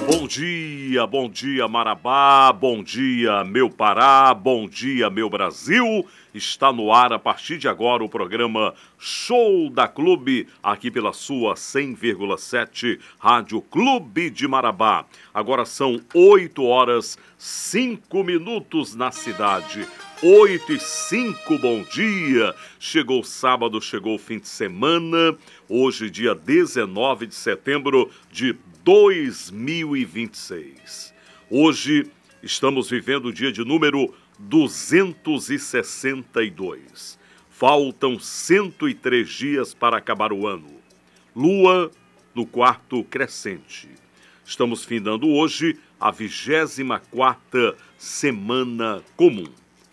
Bom dia Marabá, bom dia meu Pará, bom dia meu Brasil. Está no ar a partir de agora o programa Show da Clube, aqui pela sua 100,7 Rádio Clube de Marabá. Agora são 8 horas 5 minutos na cidade. 8h05, bom dia. Chegou o sábado, chegou o fim de semana. Hoje, dia 19 de setembro de 2026. Hoje estamos vivendo o dia de número 262. Faltam 103 dias para acabar o ano. Lua no quarto crescente. Estamos findando hoje a 24ª semana comum.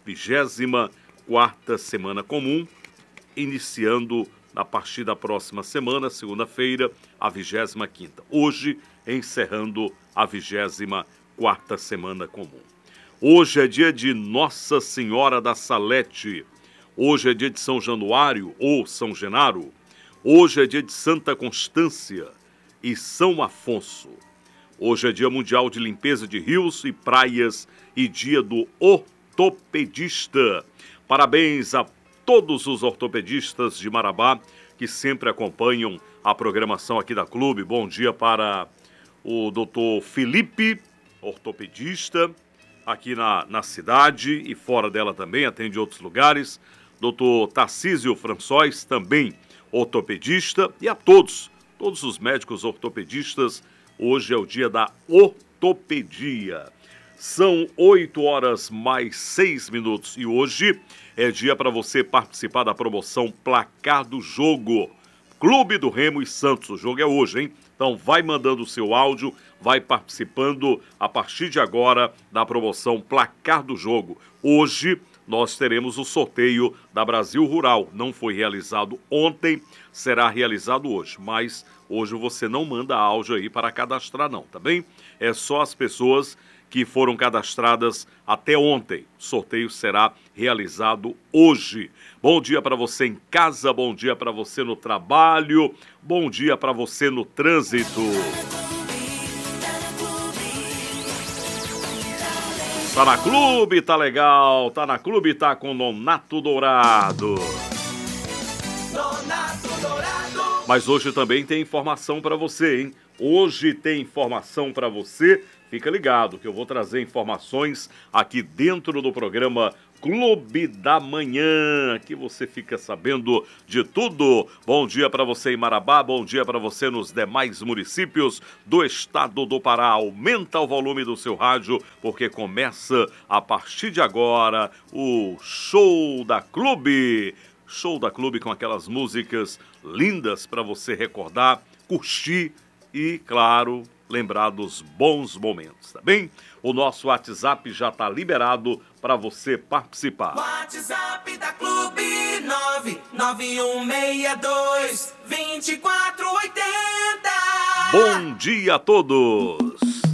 24ª semana comum, iniciando a partir da próxima semana, segunda-feira, a 25ª. Hoje, encerrando a 24ª semana comum. Hoje é dia de Nossa Senhora da Salete. Hoje é dia de São Januário ou São Genaro. Hoje é dia de Santa Constância e São Afonso. Hoje é dia mundial de limpeza de rios e praias e dia do ortopedista. Parabéns a todos os ortopedistas de Marabá que sempre acompanham a programação aqui da Clube. Bom dia para o doutor Felipe, ortopedista, aqui na cidade e fora dela também, atende outros lugares. Doutor Tarcísio François, também ortopedista. E a todos os médicos ortopedistas, hoje é o dia da ortopedia. São 8 horas mais 6 minutos e hoje é dia para você participar da promoção Placar do Jogo. Clube do Remo e Santos, o jogo é hoje, hein? Então vai mandando o seu áudio, vai participando a partir de agora da promoção Placar do Jogo. Hoje nós teremos o sorteio da Brasil Rural. Não foi realizado ontem, será realizado hoje. Mas hoje você não manda áudio aí para cadastrar não, tá bem? É só as pessoas que foram cadastradas até ontem. O sorteio será realizado hoje. Bom dia para você em casa, bom dia para você no trabalho, bom dia para você no trânsito. Tá na Clube, tá legal. Tá na Clube, tá com Nonato Dourado. Mas hoje também tem informação para você, hein? Hoje tem informação para você. Fica ligado que eu vou trazer informações aqui dentro do programa Clube da Manhã. Aqui você fica sabendo de tudo. Bom dia para você em Marabá, bom dia para você nos demais municípios do estado do Pará. Aumenta o volume do seu rádio, porque começa a partir de agora o Show da Clube. Show da Clube com aquelas músicas lindas para você recordar, curtir e, claro, lembrar dos bons momentos, tá bem? O nosso WhatsApp já está liberado para você participar. WhatsApp da Clube 991622480. Bom dia a todos!